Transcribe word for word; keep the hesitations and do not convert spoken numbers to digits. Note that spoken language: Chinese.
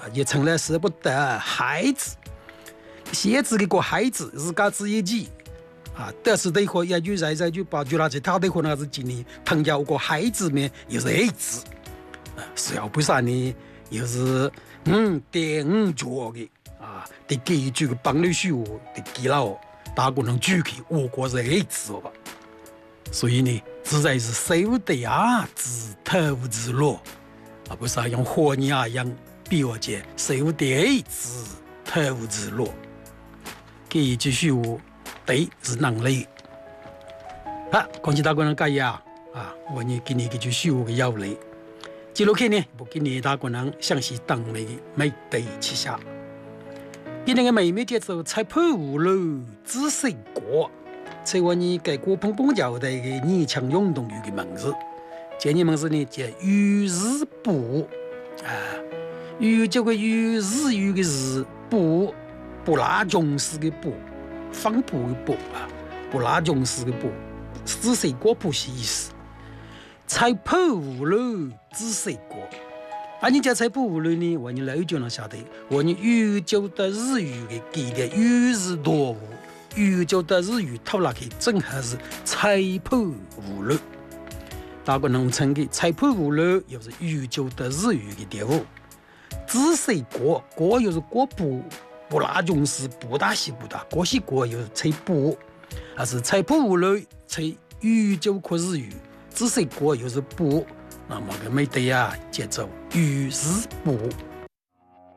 也从来舍不得孩子，写字的个孩子自家自己记啊，但是对方也就在在就把就那些他对方那是今年朋友个孩子们又是孩子，啊，是要不然呢，又是嗯点五角的啊，得给一句个帮你说得给了，大家能举起，我国是孩子吧，所以呢，实在是受得啊，自头自落。啊，不是用火鸟一样表现，受得自头自落。这一句说话，对是能力。好，恭喜大家能改呀！啊，我呢给你这句说话的要领。接落去呢，我给你大家能详细当的美对旗下。今天的美美节奏菜谱五路紫色锅，在我呢给锅碰碰交代的二强运动员的名字。这你们是呢叫鱼日布啊，鱼这个鱼日鱼的日布，布拉琼斯的布，方布的布啊，布拉琼斯的布，紫色锅不是意思。菜谱五路紫色锅，啊，你家菜谱五路呢？我你老就能晓得，我你鱼就的日语的给的鱼日多物，鱼就的日语套拉去，正好是菜谱五路。大家农村的菜谱五路又是宇宙的日语的队伍，紫色锅锅又是锅布，布拉琼斯布大西布大，锅西锅又是菜布，还是菜谱五路菜宇宙可日语，紫色锅又是布，那么个没得呀节奏宇日布。